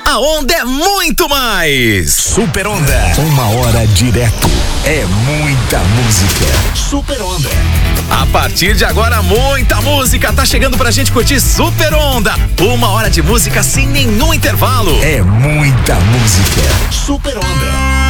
A onda é muito mais. Super Onda. 1 hora direto. É muita música. Super Onda. A partir de agora, muita música tá chegando pra gente curtir Super Onda. 1 hora de música sem nenhum intervalo. É muita música. Super Onda.